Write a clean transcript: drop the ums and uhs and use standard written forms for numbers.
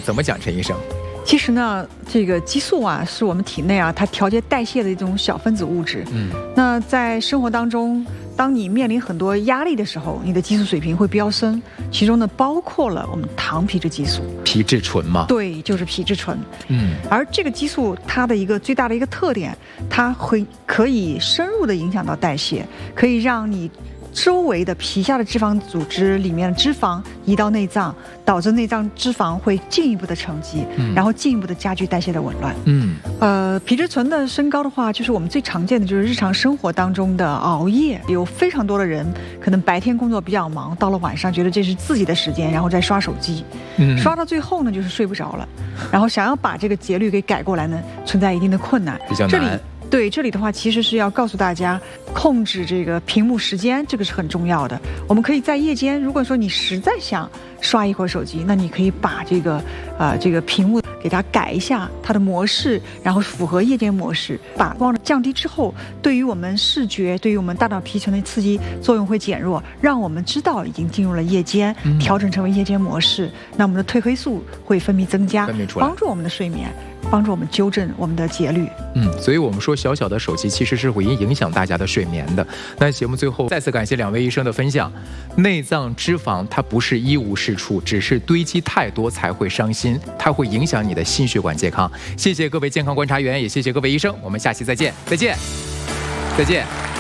怎么讲，陈医生？ 其实呢，这个激素啊，是我们体内啊，它调节代谢的一种小分子物质。那在生活当中，当你面临很多压力的时候，你的激素水平会飙升，其中呢包括了我们糖皮质激素。 皮质醇吗？ 对，就是皮质醇。而这个激素它的一个最大的一个特点，它可以深入的影响到代谢，可以让你周围的皮下的脂肪组织里面的脂肪移到内脏，导致内脏脂肪会进一步的沉积，然后进一步的加剧代谢的紊乱。皮质醇的升高的话，就是我们最常见的就是日常生活当中的熬夜，有非常多的人可能白天工作比较忙，到了晚上觉得这是自己的时间，然后再刷手机，刷到最后呢就是睡不着了，然后想要把这个节律给改过来呢，存在一定的困难， 比较难。 这里的话其实是要告诉大家，控制这个屏幕时间，这个是很重要的。我们可以在夜间，如果说你实在想刷一会儿手机，那你可以把这个屏幕给它改一下它的模式，然后符合夜间模式，把光降低之后，对于我们视觉，对于我们大脑皮层的刺激作用会减弱，让我们知道已经进入了夜间，调整成为夜间模式，那我们的褪黑素会分泌增加，帮助我们的睡眠，帮助我们纠正我们的节律。 所以我们说小小的手机其实是会影响大家的睡眠的。那节目最后再次感谢两位医生的分享。内脏脂肪它不是一无是处，只是堆积太多才会伤心，它会影响你的心血管健康。谢谢各位健康观察员，也谢谢各位医生，我们下期再见，再见。